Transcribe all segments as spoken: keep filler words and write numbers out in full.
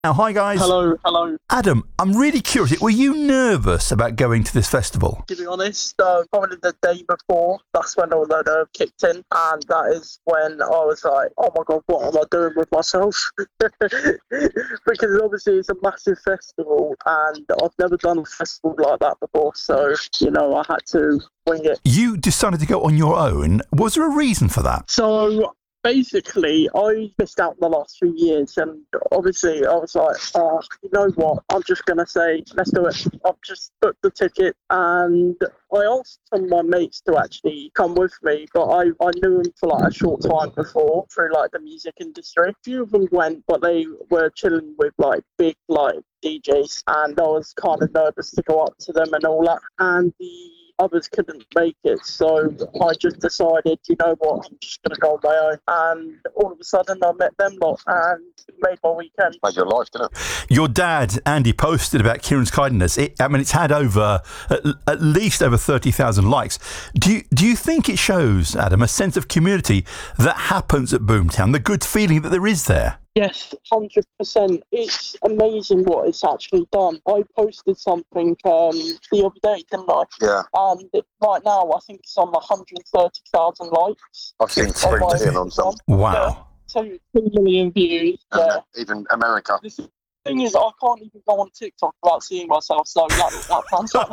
Now, hi guys. Hello, hello. Adam, I'm really curious. Were you nervous about going to this festival? To be honest, uh, probably the day before, that's when all the nerve kicked in, and that is when I was like, oh my god, what am I doing with myself? Because obviously it's a massive festival, and I've never done a festival like that before, so, you know, I had to wing it. You decided to go on your own. Was there a reason for that? So... Basically, I missed out the last few years, and obviously I was like, oh, you know what, I'm just going to say, let's do it. I've just booked the ticket, and I asked some of my mates to actually come with me, but I, I knew them for like a short time before through like the music industry. A few of them went, but they were chilling with like big like D Js, and I was kind of nervous to go up to them and all that, and the others couldn't make it, so I just decided, you know what, I'm just going to go on my own. And all of a sudden, I met them lot, and it made my weekend. Made your life, didn't it? Your dad, Andy, posted about Kieran's kindness. It, I mean, it's had over at, at least over thirty thousand likes. Do you do you think it shows, Adam, a sense of community that happens at Boomtown, the good feeling that there is there? Yes, one hundred percent. It's amazing what it's actually done. I posted something um, the other day, didn't I? Yeah. And it, right now, I think it's on one hundred thirty thousand likes. I've seen three million on some. Wow. Yeah, two, two million views. And Yeah. even America. The thing is, I can't even go on TikTok without seeing myself, so that, that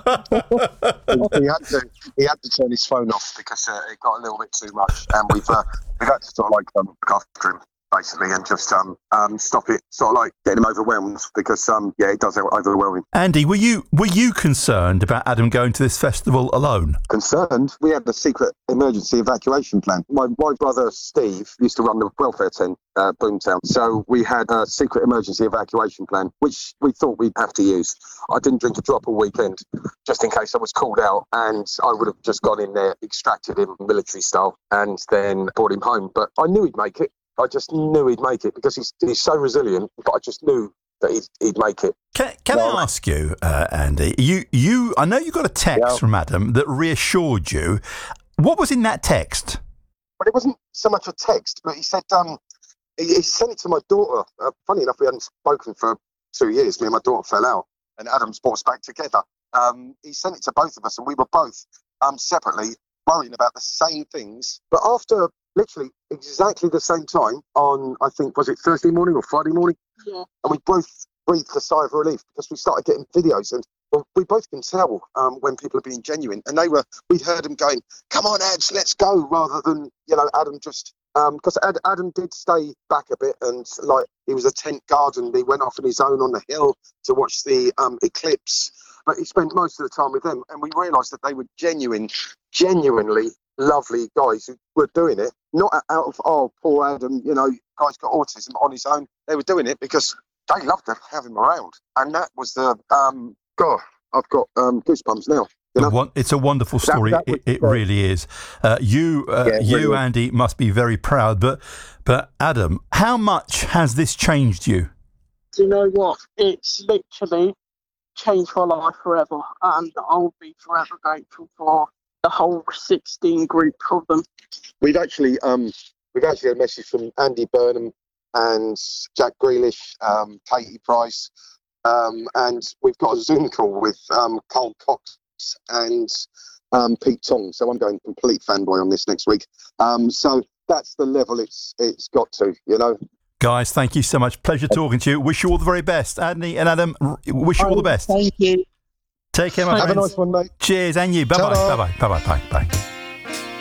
sounds he had to he had to turn his phone off because uh, it got a little bit too much, and we've uh, we've had to sort of like um, look after him basically, and just um um stop it, sort of like getting him overwhelmed, because um yeah, it does overwhelm him. Andy, were you were you concerned about Adam going to this festival alone? Concerned? We had a secret emergency evacuation plan. My my brother Steve used to run the welfare tent uh, Boomtown, so we had a secret emergency evacuation plan, which we thought we'd have to use. I didn't drink a drop all weekend, just in case I was called out, and I would have just gone in there, extracted him military style, and then brought him home. But I knew he'd make it. I just knew he'd make it because he's he's so resilient. But I just knew that he'd, he'd make it. Can, can well, I ask you, uh, Andy? You you I know you got a text yeah. from Adam that reassured you. What was in that text? Well, it wasn't so much a text, but he said um he, he sent it to my daughter. Uh, funny enough, we hadn't spoken for two years. Me and my daughter fell out, and Adam's brought us back together. Um, he sent it to both of us, and we were both um separately worrying about the same things. But after literally exactly the same time on, I think, was it Thursday morning or Friday morning? Yeah. And we both breathed a sigh of relief because we started getting videos, and well, we both can tell um, when people are being genuine. And they were, we heard them going, "Come on, Ads, let's go," rather than, you know, Adam just, because um, Ad, Adam did stay back a bit, and like he was a tent guard, and he went off on his own on the hill to watch the um, eclipse. But he spent most of the time with them, and we realised that they were genuine, genuinely lovely guys who were doing it, not out of, oh, poor Adam, you know, guy's got autism on his own. They were doing it because they loved to have him around. And that was the, um, God, I've got um, goosebumps now. You know? It's a wonderful story. That, that it, it really is. Uh, you, uh, yeah, you, really Andy, must be very proud. But, but Adam, how much has this changed you? Do you know what? It's literally changed my life forever, and I'll be forever grateful for the whole sixteen group of them. We've actually, um, we've actually had a message from Andy Burnham and Jack Grealish, um, Katie Price, um, and we've got a Zoom call with um, Carl Cox and um, Pete Tong. So I'm going complete fanboy on this next week. Um, so that's the level it's it's got to, you know. Guys, thank you so much. Pleasure talking to you. Wish you all the very best. Andy and Adam, wish you all the best. Thank you. Take care, my Have friends. a nice one, mate. Cheers, and you. Bye-bye. Bye-bye. Bye-bye. Bye-bye.